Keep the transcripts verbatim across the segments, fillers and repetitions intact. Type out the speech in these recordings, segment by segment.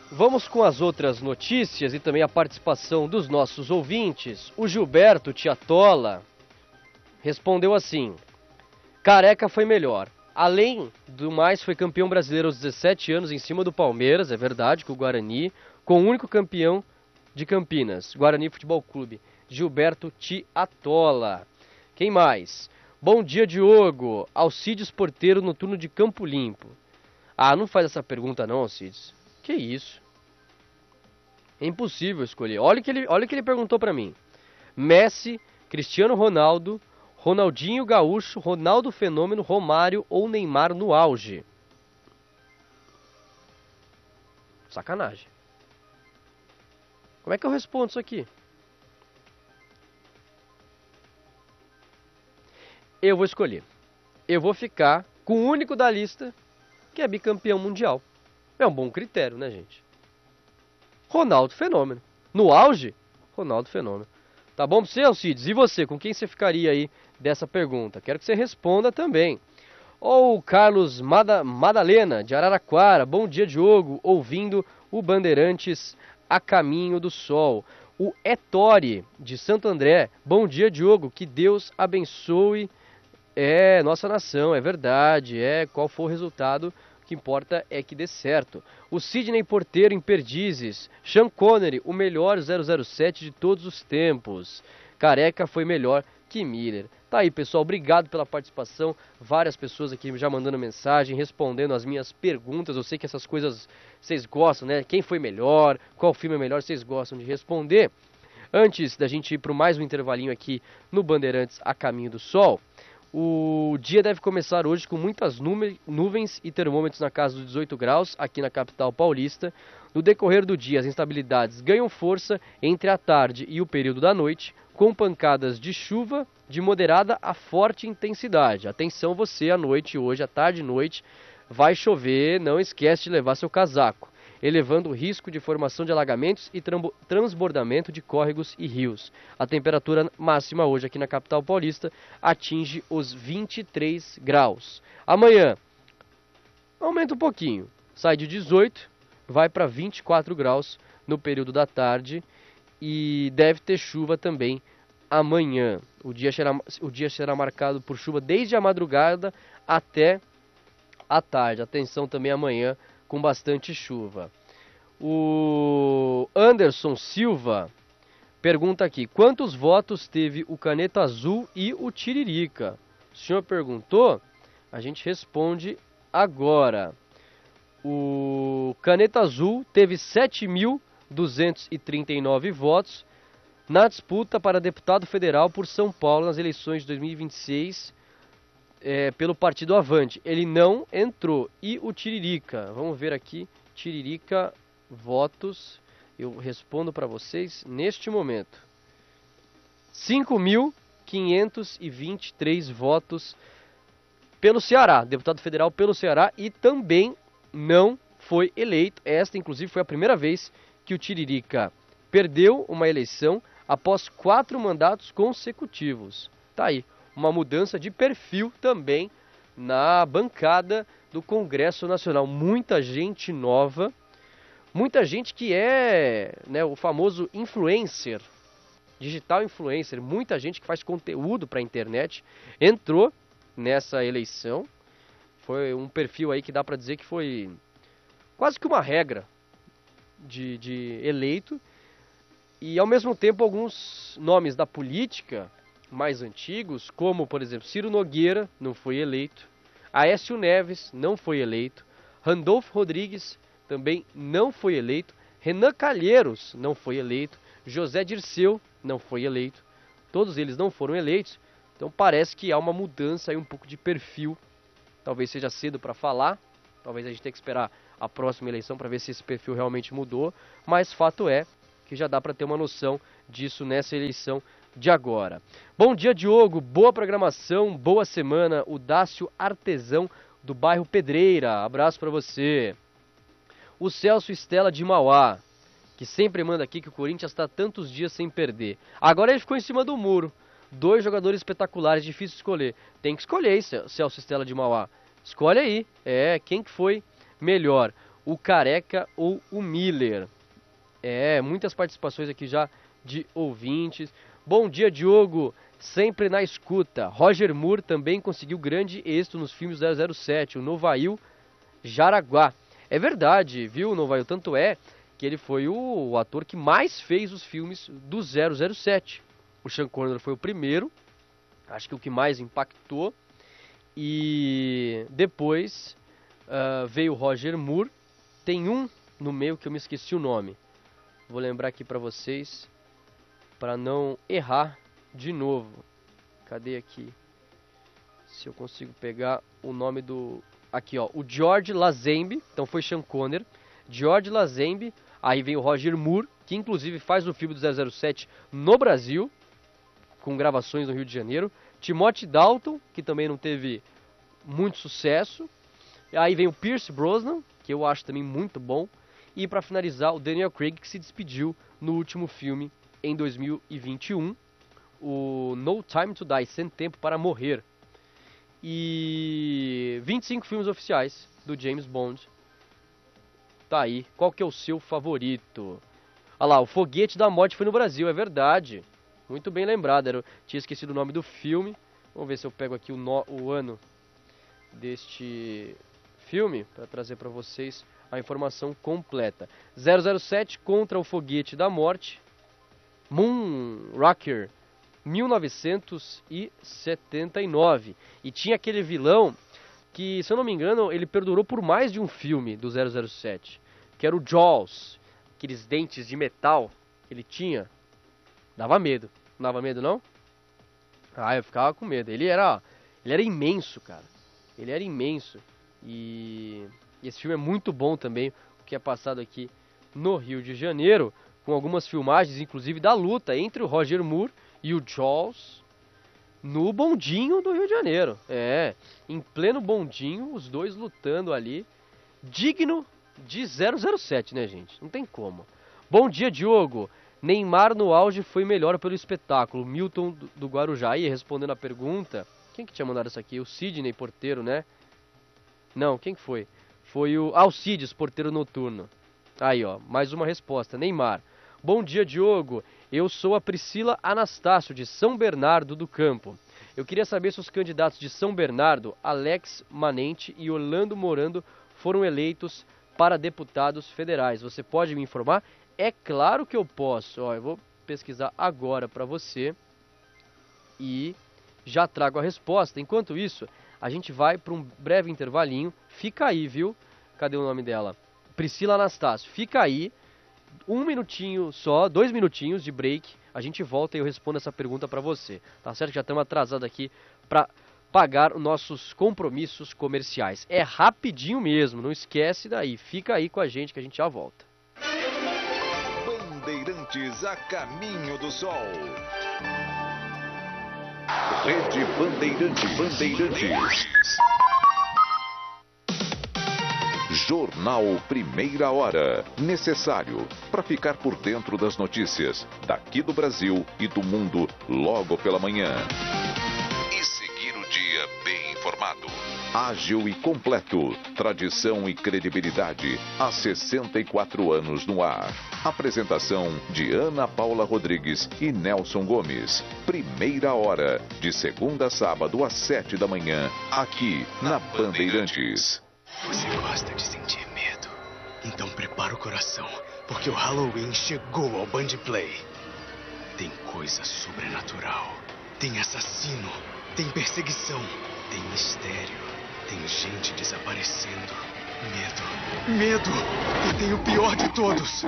Vamos com as outras notícias e também a participação dos nossos ouvintes. O Gilberto Tiatola respondeu assim: Careca foi melhor. Além do mais, foi campeão brasileiro aos dezessete anos em cima do Palmeiras, é verdade, com o Guarani, com o único campeão de Campinas, Guarani Futebol Clube, Gilberto Tiatola. Quem mais? Bom dia, Diogo. Alcides Porteiro no turno de Campo Limpo. Ah, não faz essa pergunta não, Alcides. Que isso? É impossível escolher. Olha o que ele, olha o que ele perguntou pra mim. Messi, Cristiano Ronaldo, Ronaldinho Gaúcho, Ronaldo Fenômeno, Romário ou Neymar no auge? Sacanagem. Como é que eu respondo isso aqui? Eu vou escolher. Eu vou ficar com o único da lista que é bicampeão mundial. É um bom critério, né, gente? Ronaldo Fenômeno. No auge, Ronaldo Fenômeno. Tá bom pra você, Alcides? E você, com quem você ficaria aí dessa pergunta? Quero que você responda também. Ou Carlos Mada, Madalena, de Araraquara. Bom dia, Diogo. Ouvindo o Bandeirantes a caminho do sol. O Ettore, de Santo André. Bom dia, Diogo. Que Deus abençoe é, nossa nação. É verdade. É, qual for o resultado, o que importa é que dê certo. O Sidney Porteiro em Perdizes. Sean Connery, o melhor zero zero sete de todos os tempos. Careca foi melhor que Miller. Tá aí, pessoal, obrigado pela participação. Várias pessoas aqui já mandando mensagem, respondendo as minhas perguntas. Eu sei que essas coisas vocês gostam, né? Quem foi melhor, qual filme é melhor, vocês gostam de responder. Antes da gente ir para mais um intervalinho aqui no Bandeirantes a caminho do sol, o dia deve começar hoje com muitas nuvens e termômetros na casa dos dezoito graus aqui na capital paulista. No decorrer do dia, as instabilidades ganham força entre a tarde e o período da noite, com pancadas de chuva de moderada a forte intensidade. Atenção você, à noite hoje, à tarde e noite, vai chover, não esquece de levar seu casaco, elevando o risco de formação de alagamentos e transbordamento de córregos e rios. A temperatura máxima hoje aqui na capital paulista atinge os vinte e três graus. Amanhã, aumenta um pouquinho, sai de dezoito, vai para vinte e quatro graus no período da tarde e deve ter chuva também amanhã. O dia será, o dia será marcado por chuva desde a madrugada até a tarde. Atenção também amanhã com bastante chuva. O Anderson Silva pergunta aqui: quantos votos teve o Caneta Azul e o Tiririca? O senhor perguntou? A gente responde agora. O Caneta Azul teve sete mil duzentos e trinta e nove votos na disputa para deputado federal por São Paulo nas eleições de dois mil e vinte e seis é, pelo Partido Avante. Ele não entrou. E o Tiririca? Vamos ver aqui. Tiririca, votos. Eu respondo para vocês neste momento. cinco mil quinhentos e vinte e três votos pelo Ceará. Deputado federal pelo Ceará e também não foi eleito. Esta, inclusive, foi a primeira vez que o Tiririca perdeu uma eleição após quatro mandatos consecutivos. Tá aí, uma mudança de perfil também na bancada do Congresso Nacional. Muita gente nova, muita gente que é, né, o famoso influencer, digital influencer, muita gente que faz conteúdo para a internet entrou nessa eleição. Foi um perfil aí que dá para dizer que foi quase que uma regra de, de eleito. E, ao mesmo tempo, alguns nomes da política mais antigos, como, por exemplo, Ciro Nogueira, não foi eleito. Aécio Neves, não foi eleito. Randolfo Rodrigues, também não foi eleito. Renan Calheiros, não foi eleito. José Dirceu, não foi eleito. Todos eles não foram eleitos. Então, parece que há uma mudança aí, um pouco de perfil. Talvez seja cedo para falar. Talvez a gente tenha que esperar a próxima eleição para ver se esse perfil realmente mudou. Mas fato é que já dá para ter uma noção disso nessa eleição de agora. Bom dia, Diogo. Boa programação, boa semana. O Dácio Artesão, do bairro Pedreira. Abraço para você. O Celso Estela de Mauá, que sempre manda aqui que o Corinthians está tantos dias sem perder. Agora ele ficou em cima do muro. Dois jogadores espetaculares, difícil escolher. Tem que escolher aí, Celso Estela de Mauá. Escolhe aí. É, quem que foi melhor? o Careca ou o Miller? É, muitas participações aqui já de ouvintes. Bom dia, Diogo, sempre na escuta. Roger Moore também conseguiu grande êxito nos filmes zero zero sete, o Novail Jaraguá. É verdade, viu, Novail? Tanto é que ele foi o, o ator que mais fez os filmes do zero zero sete. O Sean Connery foi o primeiro, acho que o que mais impactou. E depois uh, veio o Roger Moore. Tem um no meio que eu me esqueci o nome. Vou lembrar aqui pra vocês, para não errar de novo. Cadê aqui? Se eu consigo pegar o nome do... Aqui, ó. O George Lazenby. Então foi Sean Connery. George Lazenby. Aí vem o Roger Moore, que inclusive faz o filme do zero zero sete no Brasil, com gravações no Rio de Janeiro. Timothy Dalton, que também não teve muito sucesso. Aí vem o Pierce Brosnan, que eu acho também muito bom. E para finalizar, o Daniel Craig, que se despediu no último filme em dois mil e vinte e um, o No Time to Die, Sem Tempo para Morrer. E vinte e cinco filmes oficiais do James Bond. Tá aí. Qual que é o seu favorito? Olha lá, o Foguete da Morte foi no Brasil, é verdade. Muito bem lembrado, era, tinha esquecido o nome do filme. Vamos ver se eu pego aqui o, no, o ano deste filme para trazer para vocês a informação completa. zero zero sete contra o Foguete da Morte. Moonraker, mil novecentos e setenta e nove. E tinha aquele vilão que, se eu não me engano, ele perdurou por mais de um filme do zero zero sete, que era o Jaws. Aqueles dentes de metal que ele tinha. Dava medo. Não dava medo, não? Ah, eu ficava com medo. Ele era, ele era imenso, cara. Ele era imenso. E, e esse filme é muito bom também, o que é passado aqui no Rio de Janeiro, com algumas filmagens, inclusive, da luta entre o Roger Moore e o Jaws no bondinho do Rio de Janeiro. É, em pleno bondinho, os dois lutando ali. Digno de zero zero sete, né, gente? Não tem como. Bom dia, Diogo. Neymar no auge foi melhor pelo espetáculo. Milton do, do Guarujá. Aí, respondendo a pergunta, quem que tinha mandado isso aqui? O Sidney, porteiro, né? Não, quem que foi? Foi o Alcides, porteiro noturno. Aí, ó, mais uma resposta. Neymar. Bom dia, Diogo. Eu sou a Priscila Anastácio, de São Bernardo do Campo. Eu queria saber se os candidatos de São Bernardo, Alex Manente e Orlando Morando, foram eleitos para deputados federais. Você pode me informar? É claro que eu posso. Ó, eu vou pesquisar agora para você e já trago a resposta. Enquanto isso, a gente vai para um breve intervalinho. Fica aí, viu? Cadê o nome dela? Priscila Anastácio. Fica aí. Um minutinho só, dois minutinhos de break. A gente volta e eu respondo essa pergunta para você. Tá certo? Já estamos atrasados aqui para pagar os nossos compromissos comerciais. É rapidinho mesmo, não esquece daí. Fica aí com a gente que a gente já volta. Bandeirantes a caminho do sol. Rede Bandeirantes. Bandeirantes. Jornal Primeira Hora. Necessário para ficar por dentro das notícias daqui do Brasil e do mundo logo pela manhã. E seguir o dia bem informado. Ágil e completo. Tradição e credibilidade há sessenta e quatro anos no ar. Apresentação de Ana Paula Rodrigues e Nelson Gomes. Primeira Hora, de segunda a sábado às sete da manhã, aqui na Bandeirantes. Você gosta de sentir medo? Então prepara o coração, porque o Halloween chegou ao Band Play. Tem coisa sobrenatural, tem assassino, tem perseguição, tem mistério, tem gente desaparecendo. Medo, medo, e tem o pior de todos.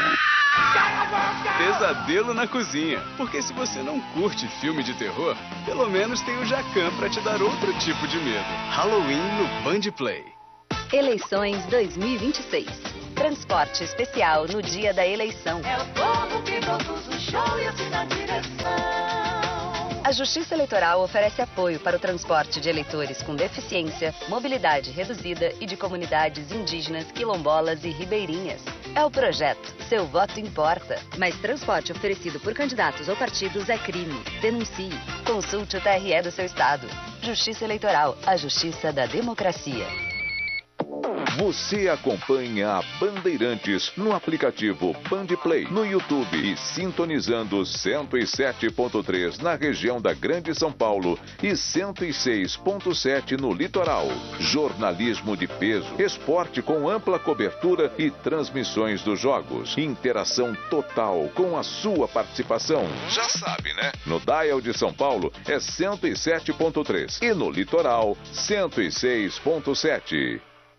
Pesadelo na cozinha, porque se você não curte filme de terror, pelo menos tem o Jacan pra te dar outro tipo de medo. Halloween no Band Play. Eleições dois mil e vinte e seis. Transporte especial no dia da eleição. É o povo que produz o show e assim na direção. A Justiça Eleitoral oferece apoio para o transporte de eleitores com deficiência, mobilidade reduzida e de comunidades indígenas, quilombolas e ribeirinhas. É o projeto Seu Voto Importa. Mas transporte oferecido por candidatos ou partidos é crime. Denuncie. Consulte o T R E do seu estado. Justiça Eleitoral, a justiça da democracia. Você acompanha a Bandeirantes no aplicativo Bandplay, no YouTube e sintonizando cento e sete ponto três na região da Grande São Paulo e cento e seis ponto sete no litoral. Jornalismo de peso, esporte com ampla cobertura e transmissões dos jogos. Interação total com a sua participação. Já sabe, né? No dial de São Paulo é cento e sete ponto três e no litoral cento e seis ponto sete.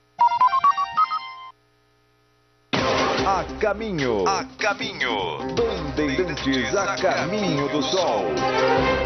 A caminho, a caminho, Bandeirantes a caminho do sol.